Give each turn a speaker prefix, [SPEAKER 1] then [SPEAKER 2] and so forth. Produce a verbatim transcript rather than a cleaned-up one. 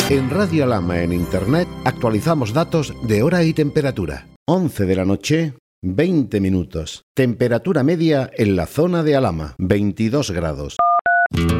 [SPEAKER 1] En Radio Alhama en Internet actualizamos datos de hora y temperatura. once de la noche, veinte minutos. Temperatura media en la zona de Alhama, veintidós grados.